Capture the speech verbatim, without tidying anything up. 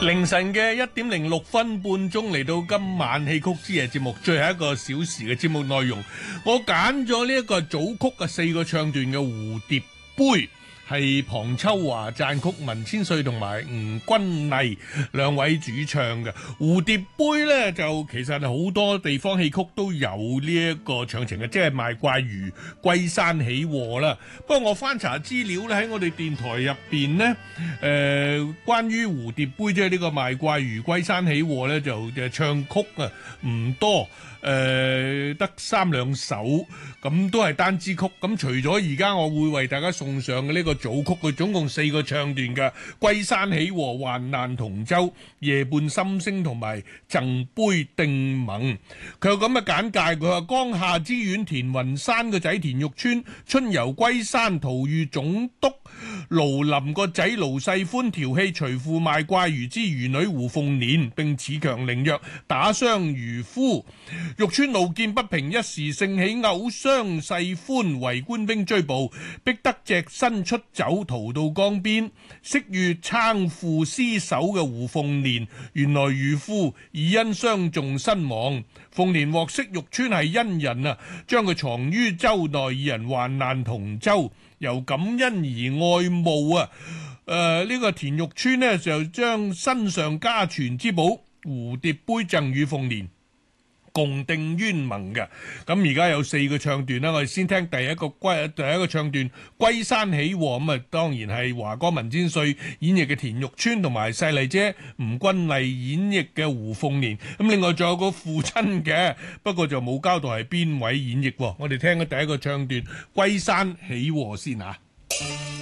凌晨嘅一點零六分半鐘嚟到今晚戲曲之夜節目最後一個小時嘅節目內容，我揀咗呢一個組曲嘅四個唱段嘅《蝴蝶杯》，係龐秋華撰曲，文千歲同埋吳君麗兩位主唱嘅《蝴蝶杯》呢，就其實好多地方戲曲都有呢一個唱情嘅，即係賣怪魚歸山起禍啦。不過我翻查資料咧，喺我哋電台入邊呢，誒、呃、關於蝴蝶杯即係呢個賣怪魚歸山起禍呢，就嘅唱曲啊唔多。誒、呃、得三兩首，咁都係單支曲。咁除咗而家我會為大家送上嘅呢個組曲，佢總共四個唱段嘅《歸山起禍》、《患難同舟》、《夜半心聲》同埋《贈杯定盟》。佢有咁嘅簡介，佢話江夏之縣田雲山個仔田玉川春遊歸山，途遇總督盧林個仔盧世歡調戲隨父賣怪魚之漁女胡鳳年，並恃強凌弱打傷漁夫。玉川路見不平，一時盛起毆傷世歡，為官兵追捕，逼得隻身出走，逃到江邊。昔遇撐父屍首嘅胡鳳年，原來漁夫已因傷重身亡。鳳年獲悉玉川係恩人啊，將佢藏於舟內，二人患難同舟，由感恩而愛慕啊。誒、呃，呢、這個田玉川呢，就將身上家傳之寶蝴蝶杯贈與鳳年，共定冤盟嘅。咁而家有四個唱段啦，我哋先聽第一個歸第一個唱段《歸山起禍》，咁啊當然係華哥文千歲演繹嘅田玉川，同埋細麗姐吳君麗演繹嘅胡鳳年。咁另外仲有個父親嘅，不過就冇交代係邊位演繹。我哋聽嘅第一個唱段《歸山起禍》先嚇。